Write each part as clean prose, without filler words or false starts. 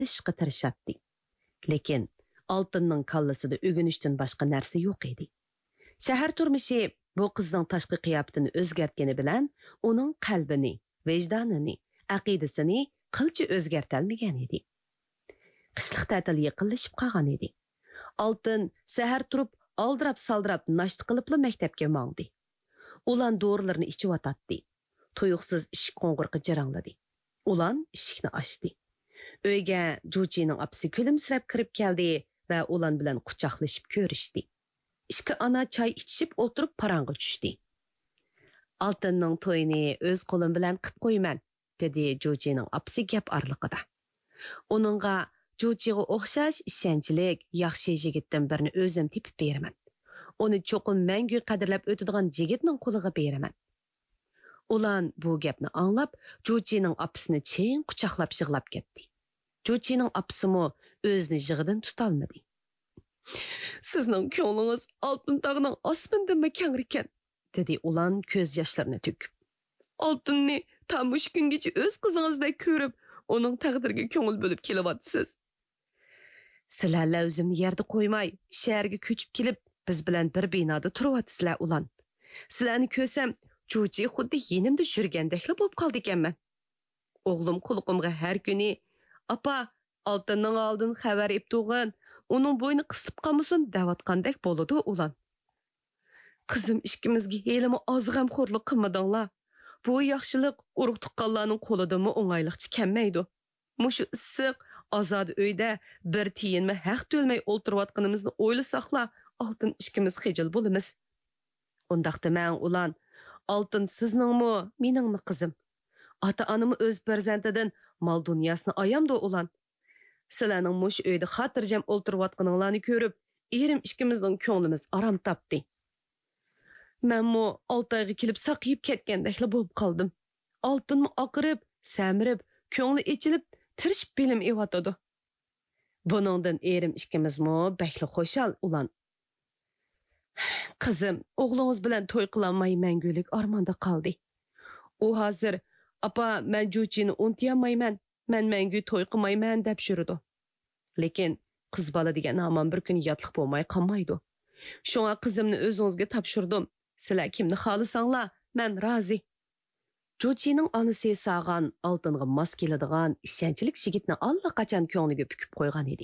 aqlashishga tirishadi. Lekin Oltinning kallasida o'ginishdan boshqa narsa yo'q edi. Shahar turmushi bu qizning tashqi qiyofatini o'zgartgani bilan uning qalbini, vijdonini, aqidasini qilcha o'zgartalmagan edi. Qishliq ta'til yaqinlashib qolgan edi. Oltin sahar turib, aldirab-saldirab nashta qilibla maktabga mangdi. Ulan dorilarni ichib atadi. Tuyuqsiz ishik qo'ng'irqi jirangladi. Ulan ishikni ochdi. Uyga Juchining apsi kulimsirab kirib keldi va ulan bilan quchoqlashib ko'rishdi. Ikki ana choy ichib o'tirib parangga tushdi. Oltinning to'yini o'z qo'lim bilan qilib qo'yman, dedi Juchining apsi gap arliqida. Uningga Juchiga o'xshash ishonchlik, yaxshi yigitdan birini o'zim tepib beraman. Uni cho'qim mangu qadrlab o'tadigan yigitning qo'liga beraman. Ulan bu gapni anglab, Juchining apsini chin quchoqlab yig'lab ketdi. Juchining apsimi o'zini yig'idan tutolmadi. Sizning ko'nglingiz oltin tog'ning osmondami keng ekan, dedi ulan ko'z yoshlarini to'kib. Oltinni tamush kungacha o'z qizingizdek ko'rib, uning taqdiriga ko'ngil bo'lib kelyapsiz. Sizlar o'zimni yerda qo'ymay, shaharga ko'chib kelib, biz bilan bir binoda turyapsizlar ulan. Sizlarni ko'rsam, Juchi xuddi yenimda yurgandekli bo'lib qoldi ekanman. O'g'lim qulqimga har kuni, "Apa, oltinning oldin xabar eptug'in, uning bo'yni qisib qolmasin" deyotgandek bo'ladi ulan. Qizim ikkimizga helimi ozg'am xo'rlik qilmadinglar. Bu yaxshilik urug' tuqqanlarning qo'lidami o'ng'ayliqcha kelmaydi. Mushu issiq, azod uyda bir tiyinmi haq to'lmay o'ltirayotganimizni o'ylasaqlar, oltin ikkimiz xijil bo'lamiz. Undaqda men ulan, oltin sizningmi, meningmi qizim? Ota-onam o'z farzandidan mol dunyosini ayamdi ulan. Sizlarning mush uyda xotirjam o'ltirayotganinglarni ko'rib, erim ikkimizning ko'nglimiz arom topdi. Menmi 6 oyga kelib saqiyib ketgandekli bo'lib qoldim. Oltinmi oqirib, samirib, ko'ngli ichilib, tirishib bilim evatadi. Buningdan erim ikkimizmi bakli xo'shal ulan. Qizim, o'g'lingiz bilan to'y qilolmay mangulik armonda qoldi. U hozir, "Apa, men Juchini unutmayman, men mangu to'y qilmayman" deb yurdi. Lekin qiz bola degan hamon bir kun yotliq bo'lmay qolmaydi. Shunga qizimni o'zingizga topshirdim. Sizlar kimni xohlasanglar, men rozi. Juchining onasi sağan oltinga mos keladigan ishonchlik yigitni allaqachon ko'ngliga pukib qo'ygan edi.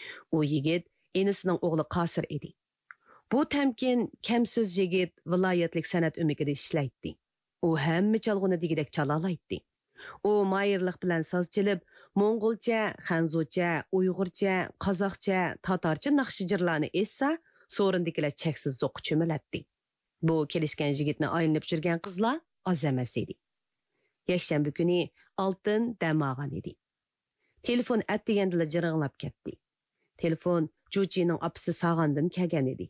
U yigit enisining o'g'li Qosir edi. Bu tamkin kamso'z yigit viloyatlik san'at umikida ishlaydi. U hamma chalg'uni degidek chalalaydi. U mayirlik bilan soz chelib, Mo'ng'ulcha, Xanzucha, Uyg'urcha, Qozoqcha, Tatarcha naqshijirlarni essa, so'rindikilar cheksiz zo'q cho'milatdi. Bu kelishgan yigitni aylanib yurgan qizlar oz emas edi. Yakshanba kuni oltin dam olgan edi. Telefon atdegandila jiringlab ketdi. Telefon Juchining opasi sog'andan kelgan edi.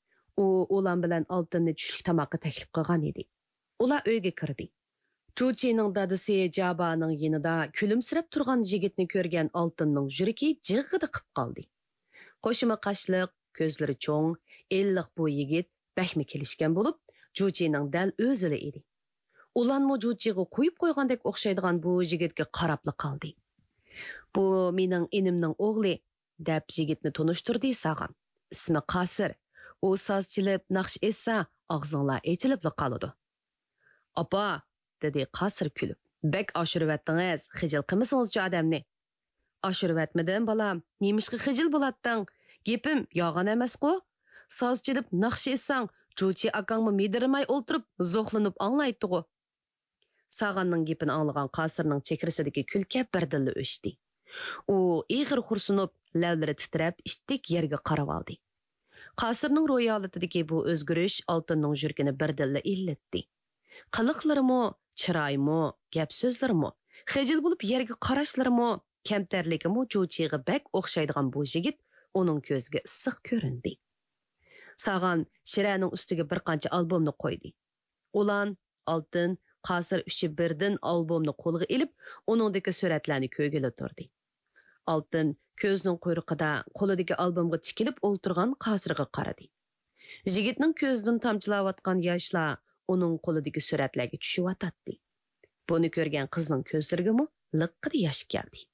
U ulan bilan oltinni tushlik tamoqqa taklif qilgan edi. Ular uyga kirdi. Juchining dadasi Jabaning yonida kulimsirab turgan yigitni ko'rgan oltinning yuragi jig'ida qilib qoldi. Qo'shima qashliq, ko'zlari cho'ng, elliq bu yigit bakmi kelishgan bo'lib, Juchining dal o'zili edi. Ulanmi Juchiga qo'yib qo'ygandek o'xshaydigan bu yigitga qarabli qoldi. "Bu mening enimning o'g'li" deb yigitni tunishtirdi sog'am. Ismi Qosir. U sozchilib naqsh essa, og'zinglar echilib qoladi. "Apa", dedi Qosir kulib. "Bek oshirvatdingiz, xijil qilmasingiz-chi odamni." "Oshirvatmidim balam, nemishqa xijil bo'latding? Gepim yog'on emas-ku. Sozchilib naqsh essang, Juchi akangmi medirmay o'ltirib, zo'xlanib anglaydi-ku." Sağanning gepini anglagan Qosirning chekrisidagi kulka birdilla o'chdi. U ig'ir xursunib, lavlari titrab, ittik yerga qarab oldi. Qosirning ro'yi holatidagi bu o'zgarish oltinning yuragini birdilla illatdi. Qiliqlarimi, chiroyimi, gap so'zlarimi, xijil bo'lib yerga qarashlarimi, kamtarligimi Juchiga bak o'xshaydigan bu yigit uning ko'ziga issiq ko'rindi. Sağan shiraning ustiga bir qancha albomni qo'ydi. Ulan, oltin, Qosir uchi birdan albomni qo'lga ilib, uningdagi suratlarni ko'gila turdi. Oltin ko'zining quyruqida qo'lidagi albomga tikilib o'ltirgan Qosirga qaradi. Yigitning ko'zidan tomchilayotgan yoshlar uning qo'lidagi suratlarga tushib o'tadi. Buni ko'rgan qizning ko'zlariga liqqida yosh keldi.